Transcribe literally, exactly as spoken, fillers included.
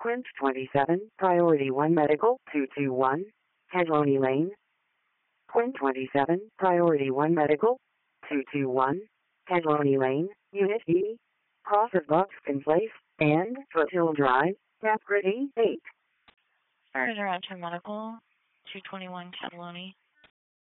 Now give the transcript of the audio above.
Quint twenty-seven, Priority one Medical, two two one, Hedloney Lane. Quint twenty-seven, Priority one Medical, two two one, Hedloney Lane, Unit E, cross of Buckskin Place, and Foothill Drive, Tapgritty eight. Started around ten Medical, two twenty-one Hedloney.